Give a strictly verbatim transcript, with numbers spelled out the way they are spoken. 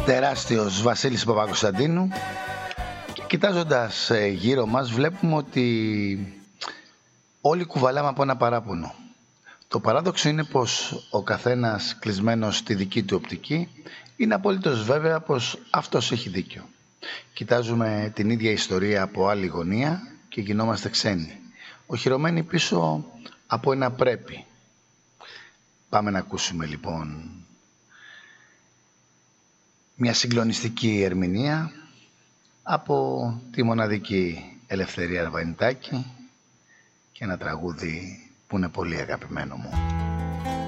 τεράστιος Βασίλης Παπακοσταντίνου. Και κοιτάζοντας γύρω μας βλέπουμε ότι όλοι κουβαλάμε από ένα παράπονο. Το παράδοξο είναι πως ο καθένας κλεισμένος στη δική του οπτική είναι απολύτως βέβαια πως αυτός έχει δίκιο. Κοιτάζουμε την ίδια ιστορία από άλλη γωνία και γινόμαστε ξένοι, οχυρωμένοι πίσω από ένα πρέπει. Πάμε να ακούσουμε λοιπόν μια συγκλονιστική ερμηνεία από τη μοναδική Ελευθερία Αρβανιτάκη και ένα τραγούδι που είναι πολύ αγαπημένο μου.